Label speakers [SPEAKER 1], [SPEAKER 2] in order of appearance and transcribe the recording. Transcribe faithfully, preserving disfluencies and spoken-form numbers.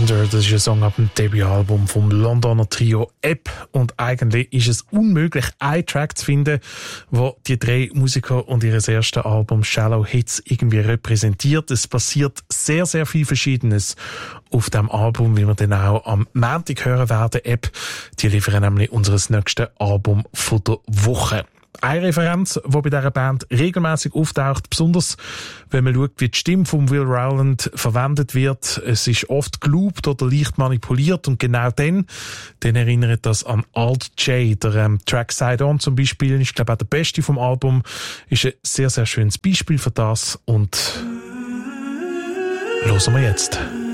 [SPEAKER 1] Thunder, das ist ein Song ab dem Debütalbum vom Londoner Trio App. Und eigentlich ist es unmöglich, einen Track zu finden, wo die drei Musiker und ihr erstes Album Shallow Hits irgendwie repräsentiert. Es passiert sehr, sehr viel Verschiedenes auf dem Album, wie wir dann auch am Montag hören werden. App, die liefern nämlich unser nächstes Album von der Woche. Eine Referenz, die bei dieser Band regelmäßig auftaucht, besonders wenn man schaut, wie die Stimme von Will Rowland verwendet wird. Es ist oft geloopt oder leicht manipuliert und genau dann, dann erinnert das an Alt J. Der ähm, Track Side On zum Beispiel, ich glaube auch der beste vom Album, ist ein sehr, sehr schönes Beispiel für das und hören wir jetzt.